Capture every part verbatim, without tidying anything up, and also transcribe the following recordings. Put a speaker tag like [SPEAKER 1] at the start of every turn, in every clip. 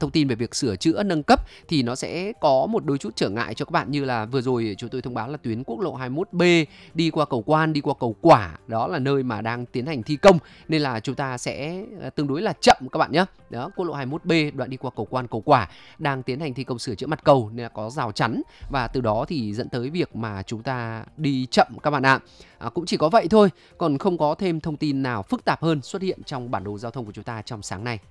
[SPEAKER 1] thông tin về việc sửa chữa nâng cấp thì nó sẽ có một đôi chút trở ngại cho các bạn, như là vừa rồi chúng tôi thông báo là tuyến quốc lộ hai mươi mốt B đi qua cầu Quan, đi qua cầu Quả, đó là nơi mà đang tiến hành thi công nên là chúng ta sẽ tương đối là chậm các bạn nhé. Đó, quốc lộ hai mươi mốt B đoạn đi qua cầu Quan, cầu Quả đang tiến hành thi công sửa chữa mặt cầu nên là có rào chắn, và từ đó thì dẫn tới việc mà chúng ta đi chậm các bạn ạ. À, cũng chỉ có vậy thôi, còn không có thêm thông tin nào phức tạp hơn xuất hiện trong bản đồ giao thông của chúng ta trong sáng nay.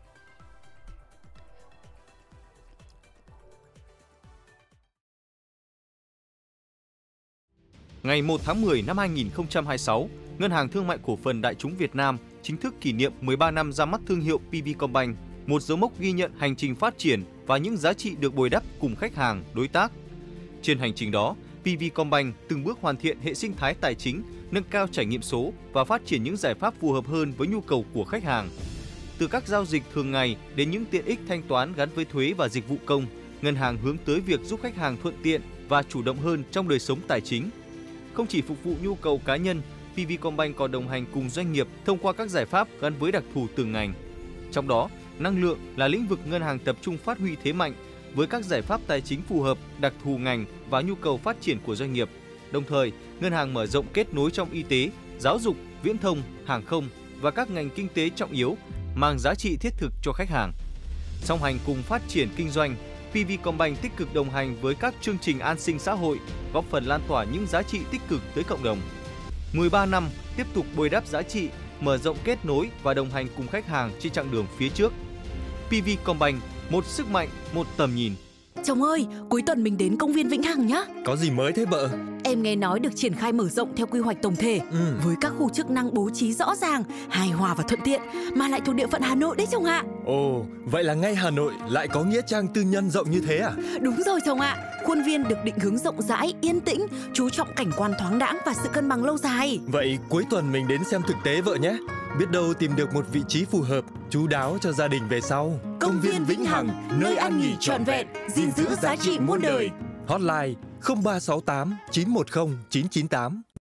[SPEAKER 2] Ngày một tháng mười năm hai nghìn không trăm hai mươi sáu, Ngân hàng Thương mại Cổ phần Đại chúng Việt Nam chính thức kỷ niệm mười ba năm ra mắt thương hiệu pê vê Combank, một dấu mốc ghi nhận hành trình phát triển và những giá trị được bồi đắp cùng khách hàng, đối tác. Trên hành trình đó, pê vê Combank từng bước hoàn thiện hệ sinh thái tài chính, nâng cao trải nghiệm số và phát triển những giải pháp phù hợp hơn với nhu cầu của khách hàng. Từ các giao dịch thường ngày đến những tiện ích thanh toán gắn với thuế và dịch vụ công, ngân hàng hướng tới việc giúp khách hàng thuận tiện và chủ động hơn trong đời sống tài chính. Không chỉ phục vụ nhu cầu cá nhân, pê vê Combank còn đồng hành cùng doanh nghiệp thông qua các giải pháp gắn với đặc thù từng ngành. Trong đó, năng lượng là lĩnh vực ngân hàng tập trung phát huy thế mạnh với các giải pháp tài chính phù hợp, đặc thù ngành và nhu cầu phát triển của doanh nghiệp. Đồng thời, ngân hàng mở rộng kết nối trong y tế, giáo dục, viễn thông, hàng không và các ngành kinh tế trọng yếu mang giá trị thiết thực cho khách hàng. Song hành cùng phát triển kinh doanh, pê vê Combank tích cực đồng hành với các chương trình an sinh xã hội, góp phần lan tỏa những giá trị tích cực tới cộng đồng. mười ba năm tiếp tục bồi đắp giá trị, mở rộng kết nối và đồng hành cùng khách hàng trên chặng đường phía trước. pê vê Combank, một sức mạnh, một tầm nhìn.
[SPEAKER 3] Chồng ơi, cuối tuần mình đến công viên Vĩnh Hằng nhá.
[SPEAKER 4] Có gì mới thế vợ?
[SPEAKER 3] Em nghe nói được triển khai mở rộng theo quy hoạch tổng thể,
[SPEAKER 4] ừ.
[SPEAKER 3] với các khu chức năng bố trí rõ ràng, hài hòa và thuận tiện, mà lại thuộc địa phận Hà Nội đấy chồng ạ.
[SPEAKER 4] Ồ, vậy là ngay Hà Nội lại có nghĩa trang tư nhân rộng như thế à?
[SPEAKER 3] Đúng rồi chồng ạ. Khuôn viên được định hướng rộng rãi, yên tĩnh, chú trọng cảnh quan thoáng đãng và sự cân bằng lâu dài.
[SPEAKER 4] Vậy cuối tuần mình đến xem thực tế vợ nhé. Biết đâu tìm được một vị trí phù hợp, chu đáo cho gia đình về sau.
[SPEAKER 3] Công viên Vĩnh Hằng, nơi ăn nghỉ trọn vẹn, gìn giữ giá trị muôn đời.
[SPEAKER 4] Hotline không ba sáu tám chín một không chín chín tám.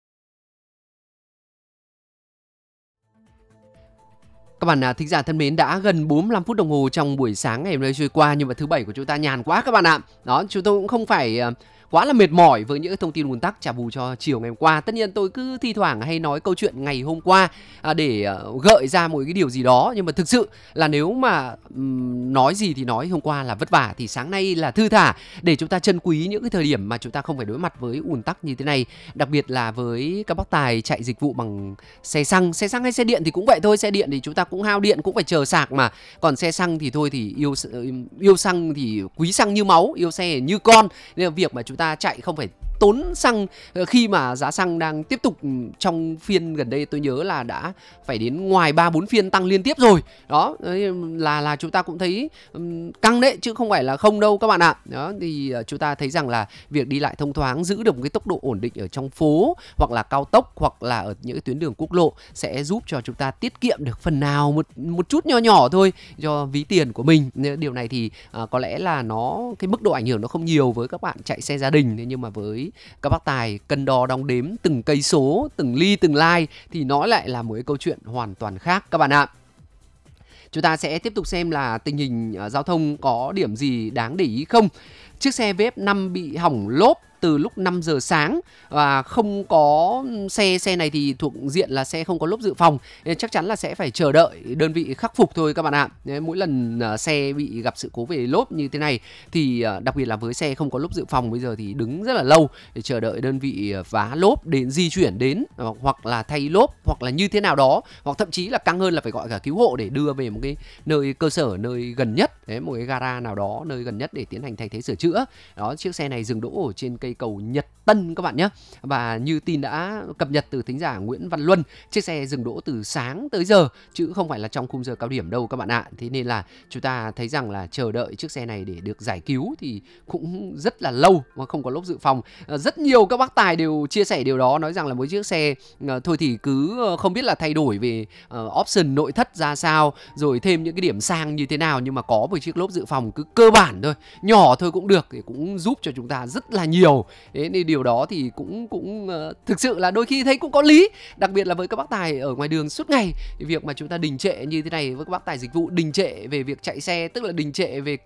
[SPEAKER 1] Các bạn thính giả thân mến, đã gần bốn mươi lăm phút đồng hồ trong buổi sáng ngày hôm nay trôi qua, nhưng mà thứ bảy của chúng ta nhàn quá các bạn ạ. Đó, chúng tôi cũng không phải quá là mệt mỏi với những thông tin ùn tắc trả bù cho chiều ngày hôm qua. Tất nhiên tôi cứ thi thoảng hay nói câu chuyện ngày hôm qua à, để uh, gợi ra một cái điều gì đó, nhưng mà thực sự là nếu mà um, nói gì thì nói hôm qua là vất vả, thì sáng nay là thư thả để chúng ta trân quý những cái thời điểm mà chúng ta không phải đối mặt với ùn tắc như thế này. Đặc biệt là với các bác tài chạy dịch vụ bằng xe xăng, xe xăng hay xe điện thì cũng vậy thôi. Xe điện thì chúng ta cũng hao điện, cũng phải chờ sạc mà. Còn xe xăng thì thôi thì yêu yêu xăng thì quý xăng như máu, yêu xe như con. Nên là việc mà chúng ta chạy không phải tốn xăng khi mà giá xăng đang tiếp tục trong phiên gần đây, tôi nhớ là đã phải đến ngoài ba bốn phiên tăng liên tiếp rồi. Đó là là chúng ta cũng thấy căng đấy chứ không phải là không đâu các bạn ạ. Đó thì chúng ta thấy rằng là việc đi lại thông thoáng, giữ được một cái tốc độ ổn định ở trong phố hoặc là cao tốc hoặc là ở những cái tuyến đường quốc lộ sẽ giúp cho chúng ta tiết kiệm được phần nào một một chút nho nhỏ thôi cho ví tiền của mình. Điều này thì à, có lẽ là nó cái mức độ ảnh hưởng nó không nhiều với các bạn chạy xe gia đình, nhưng mà với các bác tài cân đo đong đếm từng cây số, từng ly từng lai thì nó lại là một cái câu chuyện hoàn toàn khác các bạn ạ. Chúng ta sẽ tiếp tục xem là tình hình uh, giao thông có điểm gì đáng để ý không. Chiếc xe vê ép năm bị hỏng lốp từ lúc năm giờ sáng và không có xe xe này thì thuộc diện là xe không có lốp dự phòng, nên chắc chắn là sẽ phải chờ đợi đơn vị khắc phục thôi các bạn ạ. Mỗi lần uh, xe bị gặp sự cố về lốp như thế này thì uh, đặc biệt là với xe không có lốp dự phòng bây giờ thì đứng rất là lâu để chờ đợi đơn vị vá lốp đến di chuyển đến, uh, hoặc là thay lốp hoặc là như thế nào đó, hoặc thậm chí là căng hơn là phải gọi cả cứu hộ để đưa về một cái nơi cơ sở nơi gần nhất, đấy, một cái gara nào đó nơi gần nhất để tiến hành thay thế sửa chữa. Đó, chiếc xe này dừng đỗ ở trên cây cầu Nhật Tân các bạn nhé. Và như tin đã cập nhật từ thính giả Nguyễn Văn Luân, chiếc xe dừng đỗ từ sáng tới giờ chứ không phải là trong khung giờ cao điểm đâu các bạn ạ. Thế nên là chúng ta thấy rằng là chờ đợi chiếc xe này để được giải cứu thì cũng rất là lâu mà không có lốp dự phòng. Rất nhiều các bác tài đều chia sẻ điều đó, nói rằng là mỗi chiếc xe thôi thì cứ không biết là thay đổi về uh, option nội thất ra sao, rồi thêm những cái điểm sang như thế nào, nhưng mà có một chiếc lốp dự phòng cứ cơ bản thôi, nhỏ thôi cũng được thì cũng giúp cho chúng ta rất là nhiều. Thế nên điều đó thì cũng cũng uh, thực sự là đôi khi thấy cũng có lý, đặc biệt là với các bác tài ở ngoài đường suốt ngày. Việc mà chúng ta đình trệ như thế này với các bác tài dịch vụ, đình trệ về việc chạy xe tức là đình trệ về